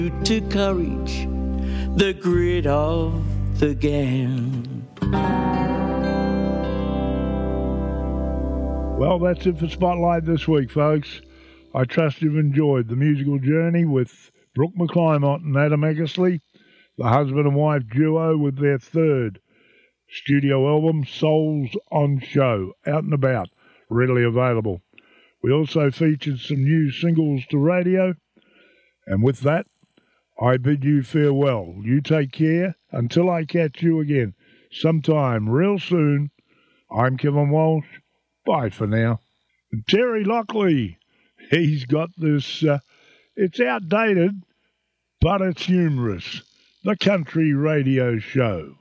To courage, the grit of the game. Well, that's it for Spotlight this week, folks. I trust you've enjoyed the musical journey with Brooke McClymont and Adam Eckersley, the husband and wife duo with their third studio album, Souls on Show, out and about, readily available. We also featured some new singles to radio, and with that, I bid you farewell. You take care until I catch you again sometime real soon. I'm Kevin Walsh. Bye for now. And Terry Lockley, he's got this, it's outdated, but it's humorous. The Country Radio Show.